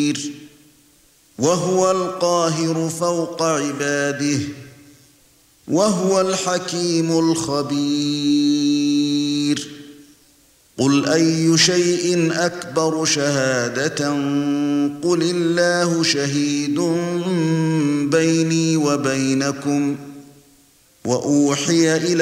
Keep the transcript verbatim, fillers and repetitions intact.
وهو القاهر فوق عباده وهو الحكيم الخبير قل أي شيء أكبر شهادة قل الله شهيد بيني وبينكم وأوحي إلي